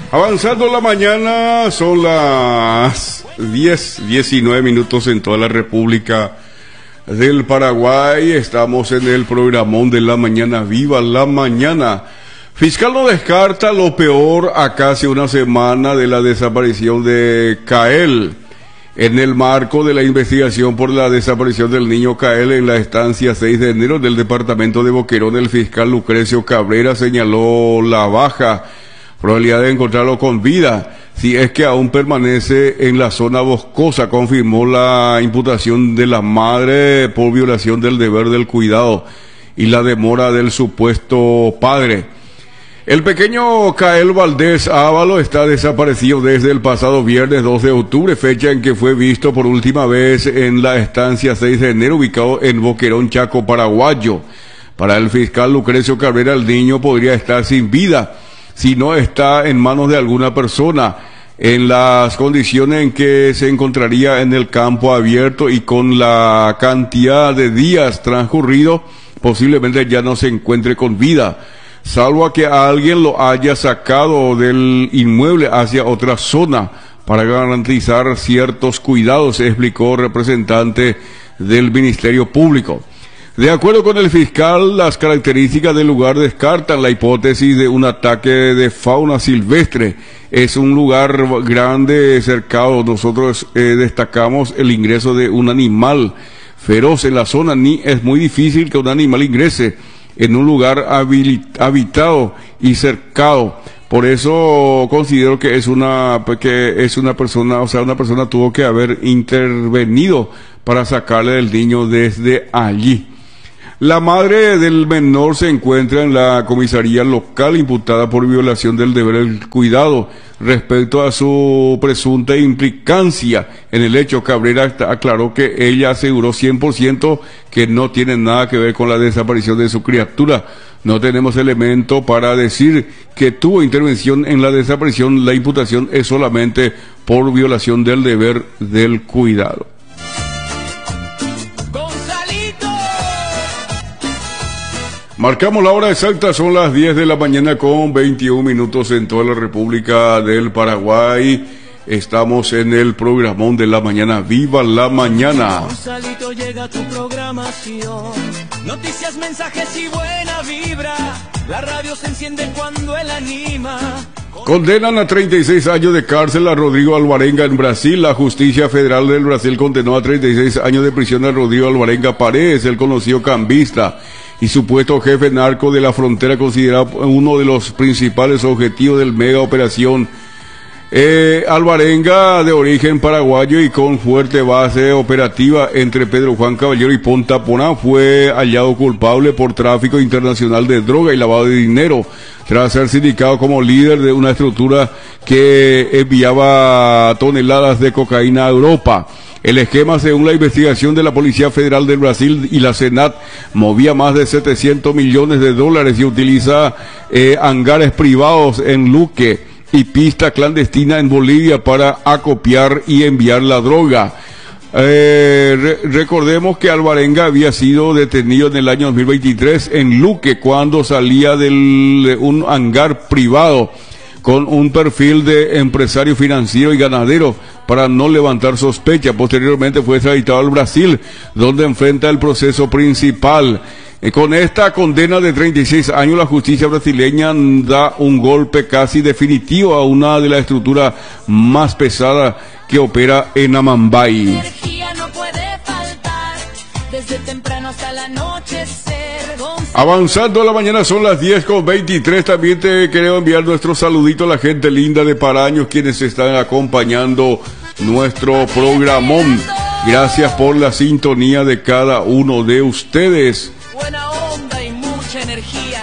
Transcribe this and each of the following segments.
Avanzando la mañana, son las 10:19 minutos en toda la República del Paraguay. Estamos en el programón de la mañana, viva la mañana. Fiscal no descarta lo peor a casi una semana de la desaparición de Kael. En el marco de la investigación por la desaparición del niño Kael en la estancia 6 de enero del departamento de Boquerón, el fiscal Lucrecio Cabrera señaló la baja probabilidad de encontrarlo con vida, si es que aún permanece en la zona boscosa. Confirmó la imputación de la madre por violación del deber del cuidado y la demora del supuesto padre. El pequeño Kael Valdés Ávalo está desaparecido desde el pasado viernes 2 de octubre, fecha en que fue visto por última vez en la estancia 6 de enero, ubicado en Boquerón, Chaco, paraguayo. Para el fiscal Lucrecio Cabrera, el niño podría estar sin vida si no está en manos de alguna persona, en las condiciones en que se encontraría en el campo abierto y con la cantidad de días transcurridos, posiblemente ya no se encuentre con vida, salvo a que alguien lo haya sacado del inmueble hacia otra zona para garantizar ciertos cuidados, explicó representante del Ministerio Público. De acuerdo con el fiscal, las características del lugar descartan la hipótesis de un ataque de fauna silvestre. Es un lugar grande, cercado. Nosotros destacamos el ingreso de un animal feroz en la zona. Ni es muy difícil que un animal ingrese en un lugar habitado y cercado. Por eso considero que es una persona, una persona tuvo que haber intervenido para sacarle del niño desde allí. La madre del menor se encuentra en la comisaría local imputada por violación del deber del cuidado. Respecto a su presunta implicancia en el hecho, Cabrera aclaró que ella aseguró 100% que no tiene nada que ver con la desaparición de su criatura. No tenemos elemento para decir que tuvo intervención en la desaparición. La imputación es solamente por violación del deber del cuidado. Marcamos la hora exacta, son las 10 de la mañana con 21 minutos en toda la República del Paraguay. Estamos en el programón de la mañana, viva la mañana. Gonzalito, llega tu programación, noticias, mensajes y buena vibra. La radio se enciende cuando él anima. Condenan a 36 años de cárcel a Rodrigo Alvarenga en Brasil. La justicia federal del Brasil condenó a 36 años de prisión a Rodrigo Alvarenga Paredes, el conocido cambista y supuesto jefe narco de la frontera, considerado uno de los principales objetivos del mega operación. Alvarenga, de origen paraguayo y con fuerte base operativa entre Pedro Juan Caballero y Ponta Poná, fue hallado culpable por tráfico internacional de droga y lavado de dinero, tras ser sindicado como líder de una estructura que enviaba toneladas de cocaína a Europa. El esquema, según la investigación de la Policía Federal del Brasil y la Senat, movía más de 700 millones de dólares y utiliza hangares privados en Luque y pista clandestina en Bolivia para acopiar y enviar la droga. Recordemos que Alvarenga había sido detenido en el año 2023 en Luque cuando salía de un hangar privado con un perfil de empresario financiero y ganadero para no levantar sospecha. Posteriormente fue extraditado al Brasil, donde enfrenta el proceso principal. Con esta condena de 36 años, la justicia brasileña da un golpe casi definitivo a una de las estructuras más pesadas que opera en Amambay. Energía no puede faltar, desde temprano hasta el anochecer. Avanzando a la mañana, son las 10:23. También te queremos enviar nuestro saludito a la gente linda de Paraños, quienes están acompañando nuestro programón. Gracias por la sintonía de cada uno de ustedes. Buena onda y mucha energía.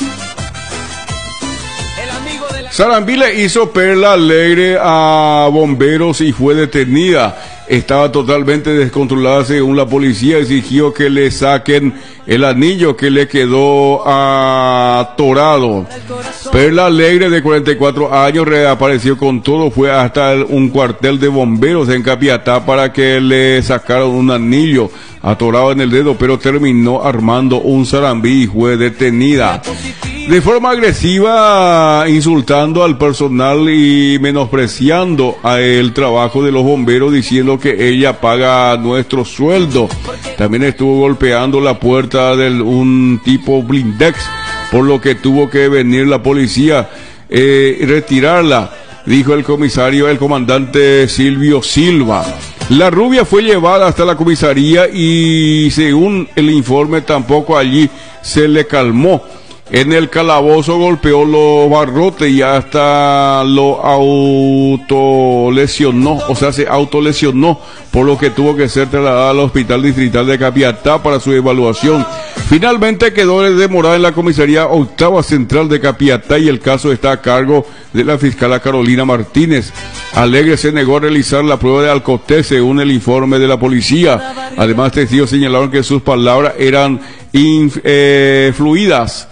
El amigo de la... Sarandí le hizo perla alegre a bomberos y fue detenida. Estaba totalmente descontrolada, según la policía. Exigió que le saquen el anillo que le quedó atorado. Perla Alegre, de 44 años, reapareció con todo. Fue hasta un cuartel de bomberos en Capiatá para que le sacaran un anillo atorado en el dedo, pero terminó armando un zarambí y fue detenida. De forma agresiva, insultando al personal y menospreciando el trabajo de los bomberos, diciendo que ella paga nuestro sueldo. También estuvo golpeando la puerta de un tipo blindex, por lo que tuvo que venir la policía y retirarla, dijo el comandante Silvio Silva. La rubia fue llevada hasta la comisaría y, según el informe, tampoco allí se le calmó. En el calabozo golpeó los barrotes y hasta lo autolesionó, se autolesionó, por lo que tuvo que ser trasladada al Hospital Distrital de Capiatá para su evaluación. Finalmente quedó demorada en la comisaría octava central de Capiatá y el caso está a cargo de la fiscal Carolina Martínez. Alegre se negó a realizar la prueba de alcotés, según el informe de la policía. Además, testigos señalaron que sus palabras eran fluidas.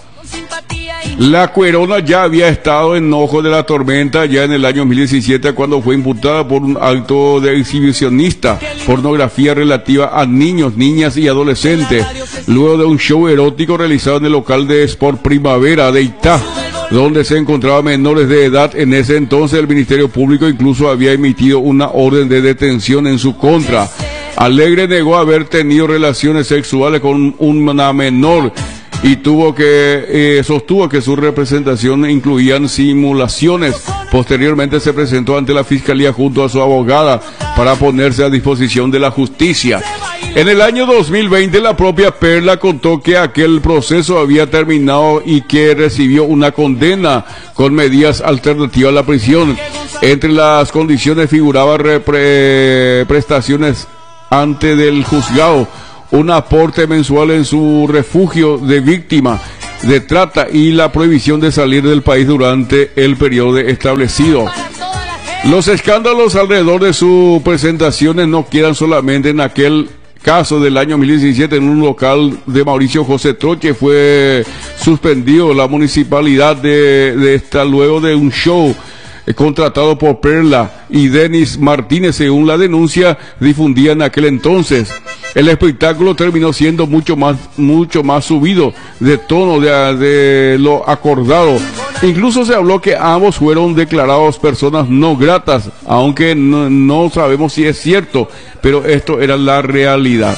La Cuerona ya había estado en ojo de la tormenta ya en el año 2017, cuando fue imputada por un acto de exhibicionista, pornografía relativa a niños, niñas y adolescentes, luego de un show erótico realizado en el local de Sport Primavera de Itá, donde se encontraban menores de edad. En ese entonces el Ministerio Público incluso había emitido una orden de detención en su contra. Alegre negó haber tenido relaciones sexuales con una menor y sostuvo que su representación incluían simulaciones. Posteriormente se presentó ante la fiscalía junto a su abogada para ponerse a disposición de la justicia. En el año 2020 la propia Perla contó que aquel proceso había terminado y que recibió una condena con medidas alternativas a la prisión. Entre las condiciones figuraba prestaciones ante del juzgado, un aporte mensual en su refugio de víctima de trata y la prohibición de salir del país durante el periodo establecido. Los escándalos alrededor de sus presentaciones no quedan solamente en aquel caso del año 2017 en un local de Mauricio José Troche. Fue suspendido la municipalidad de esta luego de un show contratado por Perla y Denis Martínez, según la denuncia difundida en aquel entonces. El espectáculo terminó siendo mucho más subido de tono de lo acordado. Incluso se habló que ambos fueron declarados personas no gratas, aunque no sabemos si es cierto, pero esto era la realidad.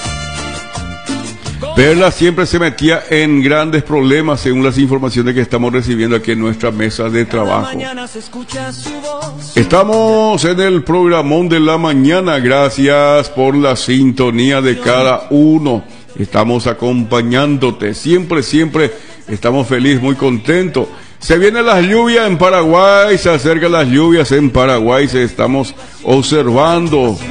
Perla siempre se metía en grandes problemas, según las informaciones que estamos recibiendo aquí en nuestra mesa de trabajo. Estamos en el programón de la mañana. Gracias por la sintonía de cada uno. Estamos acompañándote. Siempre estamos felices, muy contentos. Se vienen las lluvias en Paraguay, se acercan las lluvias en Paraguay, se estamos observando